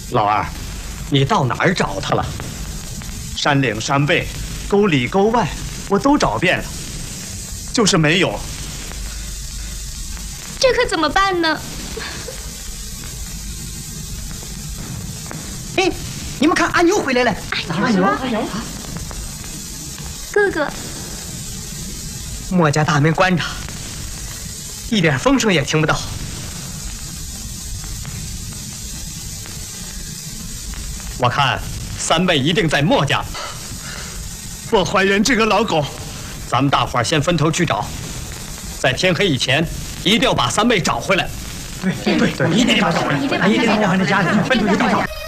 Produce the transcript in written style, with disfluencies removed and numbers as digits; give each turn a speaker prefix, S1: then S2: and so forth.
S1: 老二，你到哪儿找他了？山岭山背，沟里沟外，我都找遍了，就是没有。
S2: 这可怎么办呢？
S3: 哎，你们看，阿牛回来了！
S2: 阿牛，哥哥，
S3: 莫家大门关着，一点风声也听不到。
S1: 我看三妹一定在莫家。我怀疑这个老狗，咱们大伙儿先分头去找，在天黑以前一定要把三妹找回来。
S3: 对，一定要找回来，一定要找回来家里，分头去找。